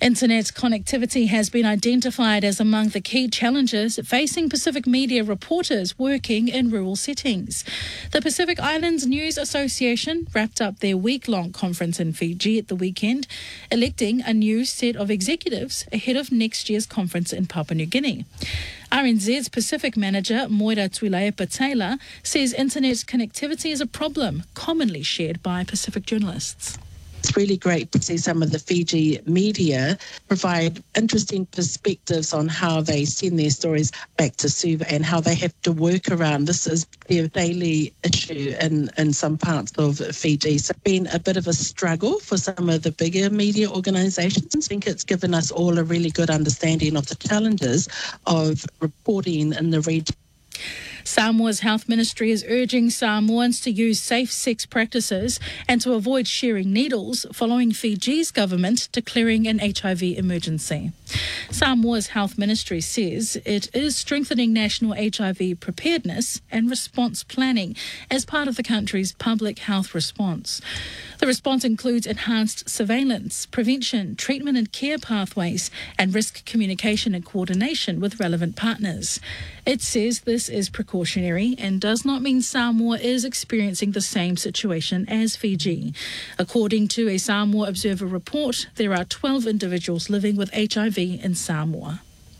Internet connectivity has been identified as among the key challenges facing Pacific media reporters working in rural settings. The Pacific Islands News Association wrapped up their week-long conference in Fiji at the weekend, electing a new set of executives ahead of next year's conference in Papua New Guinea. RNZ's Pacific manager, Moira Tuilaepa Taylor, says internet connectivity is a problem commonly shared by Pacific journalists. It's really great to see some of the Fiji media provide interesting perspectives on how they send their stories back to Suva and how they have to work around. This is their daily issue in some parts of Fiji. So it's been a bit of a struggle for some of the bigger media organisations. I think it's given us all a really good understanding of the challenges of reporting in the region. Samoa's health ministry is urging Samoans to use safe sex practices and to avoid sharing needles following Fiji's government declaring an HIV emergency. Samoa's health ministry says it is strengthening national HIV preparedness and response planning as part of the country's public health response. The response includes enhanced surveillance, prevention, treatment and care pathways, and risk communication and coordination with relevant partners. It says this is precautionary and does not mean Samoa is experiencing the same situation as Fiji. According to a Samoa Observer report, there are 12 individuals living with HIV in Samoa.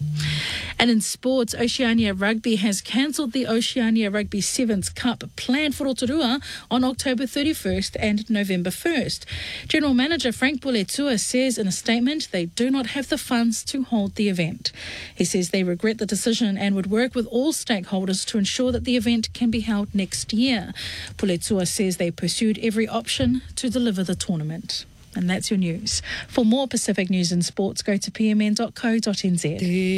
And in sports, Oceania Rugby has cancelled the Oceania Rugby Sevens Cup planned for Rotorua on October 31st and November 1st. General Manager Frank Puletua says in a statement they do not have the funds to hold the event. He says they regret the decision and would work with all stakeholders to ensure that the event can be held next year. Puletua says they pursued every option to deliver the tournament. And that's your news. For more Pacific news and sports, go to pmn.co.nz.